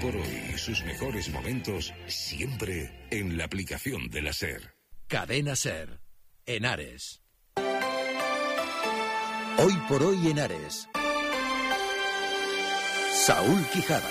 por hoy y sus mejores momentos siempre en la aplicación de la SER. Cadena SER, Henares. Hoy por hoy Henares. Saúl Quijada.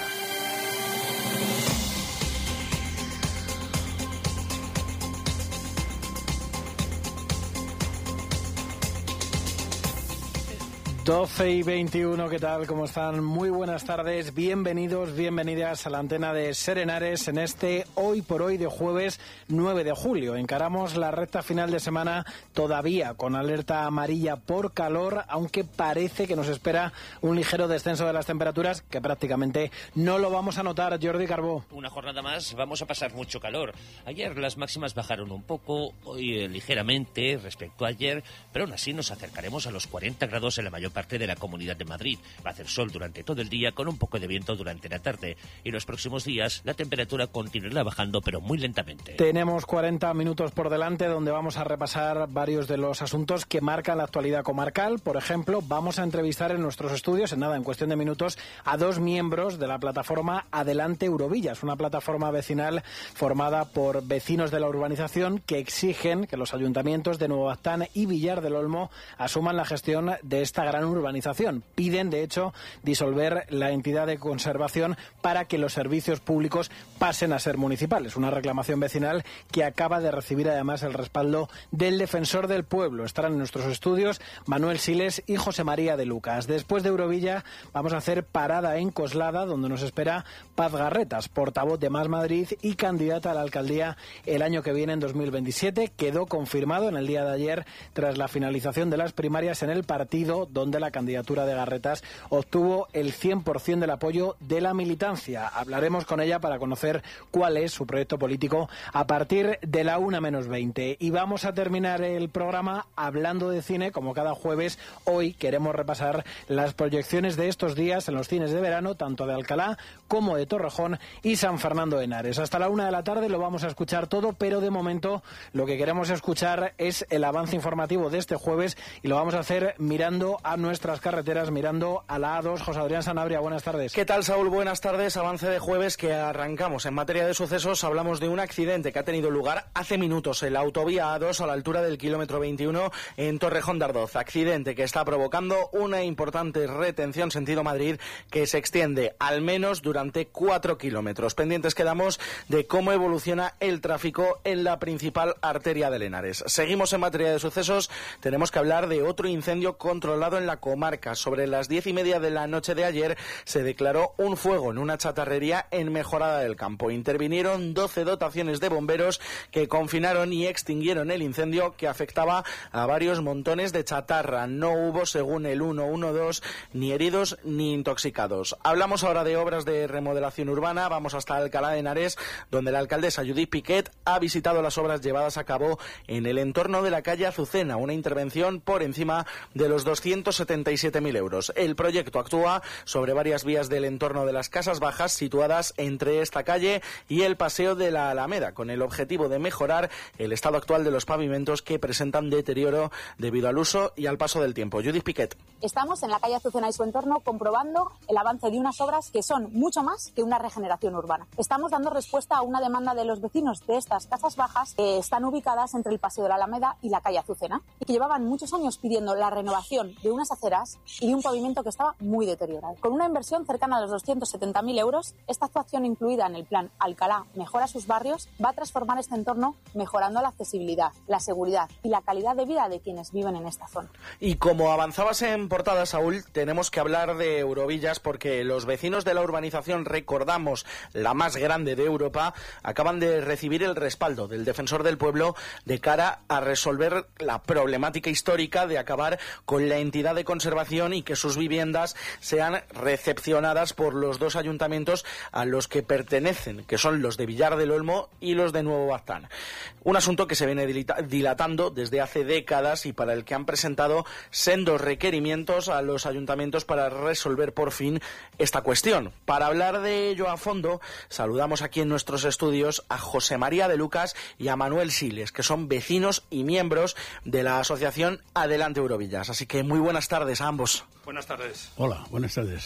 Doce y 21, ¿qué tal? ¿Cómo están? Muy buenas tardes, bienvenidos, bienvenidas a la antena de SER Henares en este Hoy por Hoy de jueves 9 de julio. Encaramos la recta final de semana todavía con alerta amarilla por calor, aunque parece que nos espera un ligero descenso de las temperaturas que prácticamente no lo vamos a notar. Jordi Carbó. Una jornada más, vamos a pasar mucho calor. Ayer las máximas bajaron un poco, hoy ligeramente respecto a ayer, pero aún así nos acercaremos a los 40 grados en la mayor parte de la Comunidad de Madrid. Va a hacer sol durante todo el día con un poco de viento durante la tarde y los próximos días la temperatura continuará bajando pero muy lentamente. Tenemos 40 minutos por delante donde vamos a repasar varios de los asuntos que marcan la actualidad comarcal. Por ejemplo, vamos a entrevistar en nuestros estudios, en cuestión de minutos, a dos miembros de la plataforma Adelante Eurovillas, una plataforma vecinal formada por vecinos de la urbanización que exigen que los ayuntamientos de Nuevo Baztán y Villar del Olmo asuman la gestión de esta gran urbanización. Piden, de hecho, disolver la entidad de conservación para que los servicios públicos pasen a ser municipales. Una reclamación vecinal que acaba de recibir además el respaldo del Defensor del Pueblo. Estarán en nuestros estudios Manuel Siles y José María de Lucas. Después de Eurovilla vamos a hacer parada en Coslada, donde nos espera Paz Garretas, portavoz de Más Madrid y candidata a la alcaldía el año que viene, en 2027. Quedó confirmado en el día de ayer tras la finalización de las primarias en el partido, donde la candidatura de Garretas obtuvo el 100% del apoyo de la militancia. Hablaremos con ella para conocer cuál es su proyecto político a partir de la 1:20. Y vamos a terminar el programa hablando de cine, como cada jueves. Hoy queremos repasar las proyecciones de estos días en los cines de verano, tanto de Alcalá como de Torrejón y San Fernando de Henares. Hasta la 1 de la tarde lo vamos a escuchar todo, pero de momento lo que queremos escuchar es el avance informativo de este jueves y lo vamos a hacer mirando a nuestras carreteras, mirando a la A2. José Adrián Sanabria, buenas tardes. ¿Qué tal, Saúl? Buenas tardes. Avance de jueves que arrancamos. En materia de sucesos hablamos de un accidente que ha tenido lugar hace minutos en la autovía A2 a la altura del kilómetro 21 en Torrejón de Ardoz. Accidente que está provocando una importante retención sentido Madrid que se extiende al menos durante 4 kilómetros. Pendientes quedamos de cómo evoluciona el tráfico en la principal arteria de Henares. Seguimos en materia de sucesos. Tenemos que hablar de otro incendio controlado en la comarca. Sobre las 10:30 de la noche de ayer se declaró un fuego en una chatarrería en Mejorada del Campo. Intervinieron 12 dotaciones de bomberos que confinaron y extinguieron el incendio que afectaba a varios montones de chatarra. No hubo, según el 112, ni heridos ni intoxicados. Hablamos ahora de obras de remodelación urbana. Vamos hasta Alcalá de Henares, donde la alcaldesa Judith Piquet ha visitado las obras llevadas a cabo en el entorno de la calle Azucena, una intervención por encima de los 277.000 euros. El proyecto actúa sobre varias vías del entorno de las Casas Bajas situadas entre esta calle y el Paseo de la Alameda, con el objetivo de mejorar el estado actual de los pavimentos que presentan deterioro debido al uso y al paso del tiempo. Judith Piquet. Estamos en la calle Azucena y su entorno comprobando el avance de unas obras que son mucho más que una regeneración urbana. Estamos dando respuesta a una demanda de los vecinos de estas casas bajas que están ubicadas entre el Paseo de la Alameda y la calle Azucena y que llevaban muchos años pidiendo la renovación de unas aceras y de un pavimento que estaba muy deteriorado. Con una inversión cercana a los 270.000 euros, esta actuación incluida en el plan Alcalá Mejora sus barrios va a transformar este entorno mejorando la accesibilidad, la seguridad y la calidad de vida de quienes viven en esta zona. Y como avanzabas en portada, Saúl, tenemos que hablar de Eurovillas porque los vecinos de la urbanización, recordamos, la más grande de Europa, acaban de recibir el respaldo del Defensor del Pueblo de cara a resolver la problemática histórica de acabar con la entidad de conservación y que sus viviendas sean recepcionadas por los dos ayuntamientos a los que pertenecen, que son los de Villar del Olmo y los de Nuevo Baztán. Un asunto que se viene dilatando desde hace décadas y para el que han presentado sendos requerimientos a los ayuntamientos para resolver por fin esta cuestión. Para hablar de ello a fondo, saludamos aquí en nuestros estudios a José María de Lucas y a Manuel Siles, que son vecinos y miembros de la asociación Adelante Eurovillas. Así que muy buenas tardes a ambos. Buenas tardes. Hola, buenas tardes.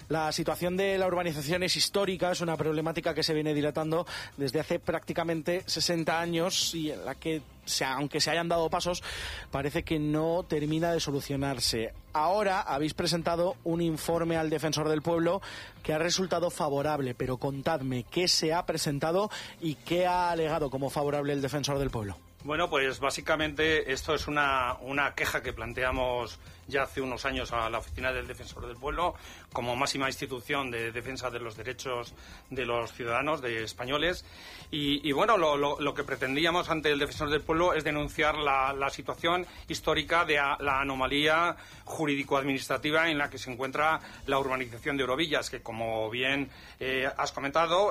La situación de la urbanización es histórica, es una problemática que se viene dilatando desde hace prácticamente 60 años y en la que, aunque se hayan dado pasos, parece que no termina de solucionarse. Ahora habéis presentado un informe al Defensor del Pueblo que ha resultado favorable, pero contadme qué se ha presentado y qué ha alegado como favorable el Defensor del Pueblo. Bueno, pues básicamente esto es una queja que planteamos ya hace unos años a la Oficina del Defensor del Pueblo como máxima institución de defensa de los derechos de los ciudadanos de españoles. Y bueno, lo que pretendíamos ante el Defensor del Pueblo es denunciar la situación histórica de la anomalía jurídico-administrativa en la que se encuentra la urbanización de Eurovillas, que como bien has comentado,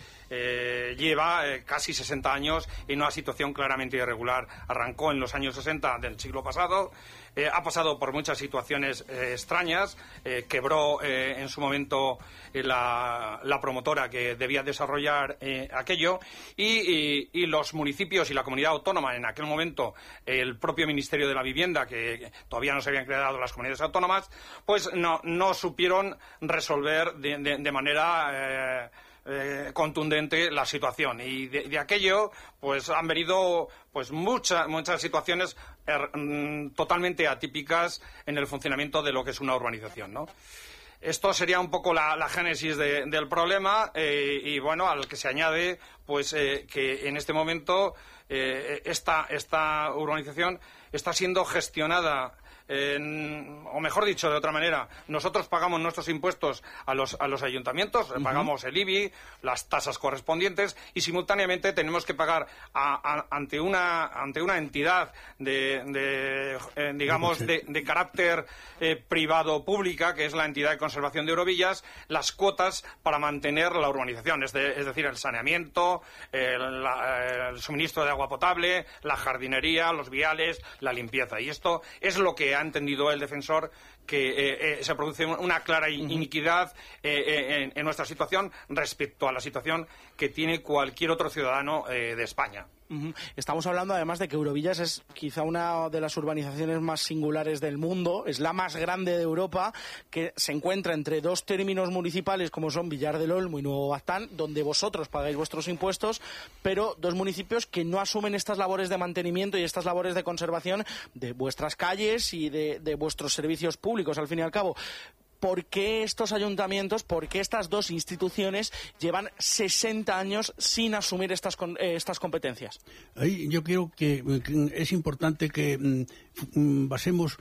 lleva casi 60 años en una situación claramente irregular. Arrancó en los años 60 del siglo pasado, ha pasado por muchas situaciones extrañas, quebró en su momento la promotora que debía desarrollar aquello y los municipios y la comunidad autónoma en aquel momento, el propio Ministerio de la Vivienda, que todavía no se habían creado las comunidades autónomas, pues no supieron resolver de manera contundente la situación, y de aquello pues han venido pues muchas situaciones totalmente atípicas en el funcionamiento de lo que es una urbanización, ¿no? Esto sería un poco la génesis del problema, y bueno, al que se añade pues que en este momento esta urbanización está siendo gestionada, o mejor dicho, de otra manera, nosotros pagamos nuestros impuestos a los ayuntamientos, pagamos el IBI, las tasas correspondientes, y simultáneamente tenemos que pagar ante una entidad de carácter privado pública, que es la entidad de conservación de Eurovillas, las cuotas para mantener la urbanización, es decir, el saneamiento, el suministro de agua potable, la jardinería, los viales, la limpieza. Y esto es lo que ha entendido el defensor, que se produce una clara iniquidad en nuestra situación respecto a la situación que tiene cualquier otro ciudadano de España. Estamos hablando además de que Eurovillas es quizá una de las urbanizaciones más singulares del mundo, es la más grande de Europa, que se encuentra entre dos términos municipales como son Villar del Olmo y Nuevo Baztán, donde vosotros pagáis vuestros impuestos, pero dos municipios que no asumen estas labores de mantenimiento y estas labores de conservación de vuestras calles y de vuestros servicios públicos, al fin y al cabo. ¿Por qué estos ayuntamientos, por qué estas dos instituciones llevan 60 años sin asumir estas competencias? Ahí yo creo que es importante que basemos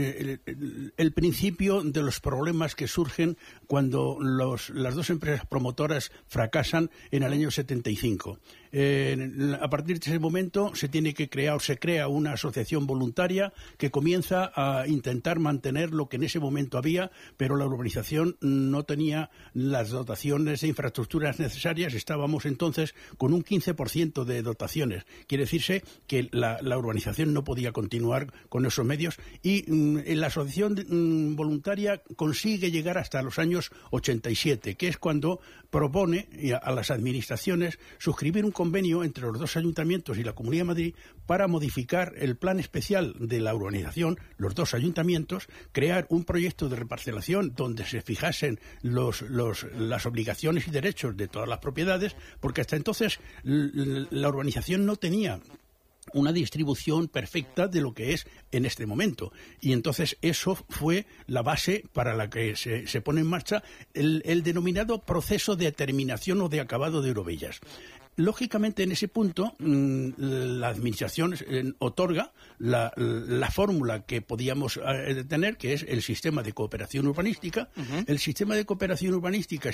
el principio de los problemas que surgen cuando las dos empresas promotoras fracasan en el año 75. A partir de ese momento se crea una asociación voluntaria que comienza a intentar mantener lo que en ese momento había, pero la urbanización no tenía las dotaciones de infraestructuras necesarias. Estábamos entonces con un 15% de dotaciones. Quiere decirse que la urbanización no podía continuar con esos medios, y la asociación voluntaria consigue llegar hasta los años 87, que es cuando propone a las administraciones suscribir un convenio entre los dos ayuntamientos y la Comunidad de Madrid para modificar el plan especial de la urbanización, los dos ayuntamientos, crear un proyecto de reparcelación donde se fijasen las obligaciones y derechos de todas las propiedades, porque hasta entonces la urbanización no tenía una distribución perfecta de lo que es en este momento. Y entonces eso fue la base para la que se pone en marcha el denominado proceso de terminación o de acabado de Eurovillas. Lógicamente, en ese punto, la Administración otorga la fórmula que podíamos tener, que es el sistema de cooperación urbanística. El sistema de cooperación urbanística